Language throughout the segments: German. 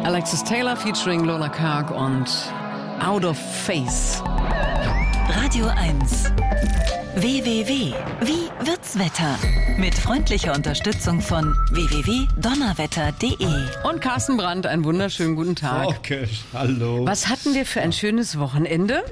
Alexis Taylor featuring Lola Karg und Out of Face. Radio 1. WWW. Wie wird's Wetter? Mit freundlicher Unterstützung von www.donnerwetter.de. Und Carsten Brandt, einen wunderschönen guten Tag. Okay, hallo. Was hatten wir für ein schönes Wochenende?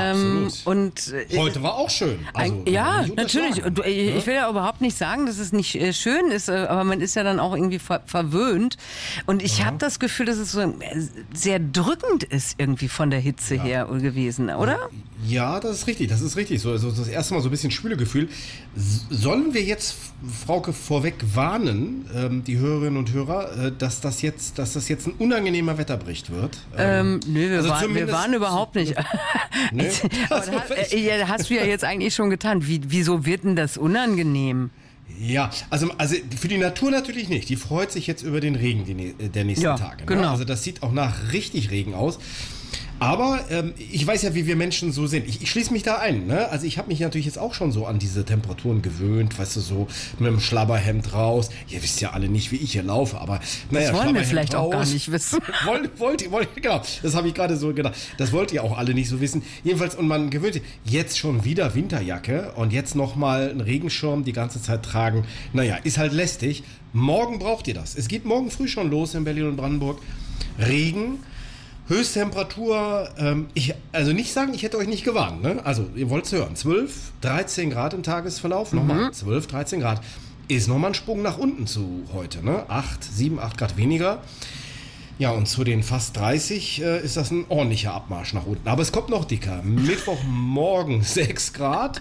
Absolut. Heute war auch schön. Also, ja, natürlich. Ich will ja überhaupt nicht sagen, dass es nicht schön ist, aber man ist ja dann auch irgendwie verwöhnt. Und ich habe das Gefühl, dass es so sehr drückend ist irgendwie von der Hitze her gewesen, oder? Ja, das ist richtig. So, also das erste Mal so ein bisschen schwüle Gefühl. Sollen wir jetzt, Frauke, vorweg warnen, die Hörerinnen und Hörer, dass das jetzt ein unangenehmer Wetterbericht wird? Nö, wir waren überhaupt nicht. Nee? Aber hast du ja jetzt eigentlich schon getan. Wieso wird denn das unangenehm? Ja, also für die Natur natürlich nicht. Die freut sich jetzt über den Regen der nächsten Tage. Ne? Genau. Also das sieht auch nach richtig Regen aus. Aber ich weiß ja, wie wir Menschen so sind. Ich schließe mich da ein. Ne? Also ich habe mich natürlich jetzt auch schon so an diese Temperaturen gewöhnt. Weißt du, so mit dem Schlabberhemd raus. Ihr wisst ja alle nicht, wie ich hier laufe. Aber naja, das wollen wir vielleicht raus. Auch gar nicht wissen. wollt ihr, genau. Das habe ich gerade so gedacht. Das wollt ihr auch alle nicht so wissen. Jedenfalls, und man gewöhnt sich. Jetzt schon wieder Winterjacke und jetzt nochmal einen Regenschirm die ganze Zeit tragen. Naja, ist halt lästig. Morgen braucht ihr das. Es geht morgen früh schon los in Berlin und Brandenburg. Regen. Höchsttemperatur, also nicht sagen, ich hätte euch nicht gewarnt, ne? Also ihr wollt es hören, 12, 13 Grad im Tagesverlauf, nochmal 12, 13 Grad, ist nochmal ein Sprung nach unten zu heute, ne? 7, 8 Grad weniger. Ja, und zu den fast 30 ist das ein ordentlicher Abmarsch nach unten. Aber es kommt noch dicker. Mittwochmorgen 6 Grad,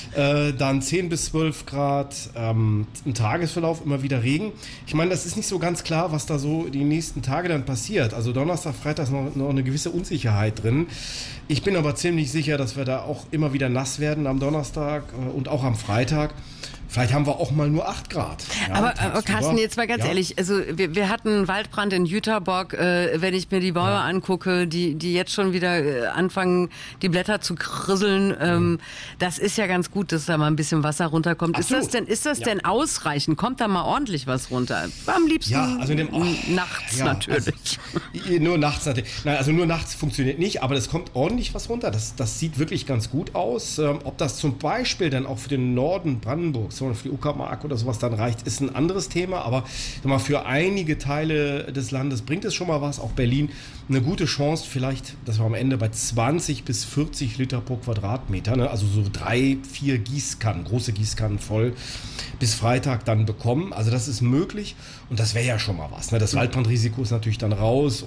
dann 10 bis 12 Grad, im Tagesverlauf immer wieder Regen. Ich meine, das ist nicht so ganz klar, was da so die nächsten Tage dann passiert. Also Donnerstag, Freitag ist noch eine gewisse Unsicherheit drin. Ich bin aber ziemlich sicher, dass wir da auch immer wieder nass werden am Donnerstag und auch am Freitag. Vielleicht haben wir auch mal nur 8 Grad. Ja, aber Carsten, jetzt mal ganz ehrlich, also wir hatten Waldbrand in Jüterbock, wenn ich mir die Bäume angucke, die jetzt schon wieder anfangen, die Blätter zu krisseln, das ist ja ganz gut, dass da mal ein bisschen Wasser runterkommt. Absolut. Ist das denn ausreichend? Kommt da mal ordentlich was runter? Am liebsten also nachts natürlich. Also, nur nachts natürlich. Nein, also nur nachts funktioniert nicht, aber es kommt ordentlich was runter. Das sieht wirklich ganz gut aus. Ob das zum Beispiel dann auch für den Norden Brandenburgs für die Uckermark oder sowas dann reicht, ist ein anderes Thema, aber für einige Teile des Landes bringt es schon mal was, auch Berlin, eine gute Chance vielleicht, dass wir am Ende bei 20 bis 40 Liter pro Quadratmeter, ne, also so 3, 4 Gießkannen, große Gießkannen voll, bis Freitag dann bekommen, also das ist möglich und das wäre ja schon mal was, ne? Das Waldbrandrisiko ist natürlich dann raus